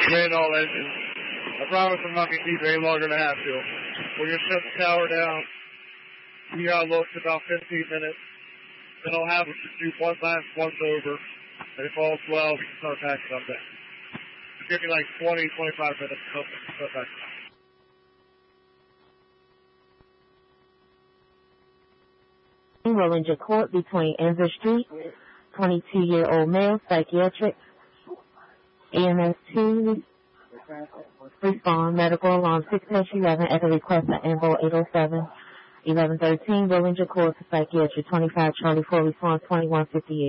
drain all engines. I promise I'm not going to keep it any longer than I have to. We're going to shut the tower down. You got to look for about 15 minutes. Then I'll have it do one last once over. And if all's well, we can start packing up there. It'll give me like 20, 25 minutes to start packing up. Rollinger Court between Enver Street, 22-year-old male, psychiatric, EMS 2, respond, medical alarm 6-11 at the request of Ambo 807, 1113, Rollinger Court for psychiatry, 25 Charlie 4, response 2158.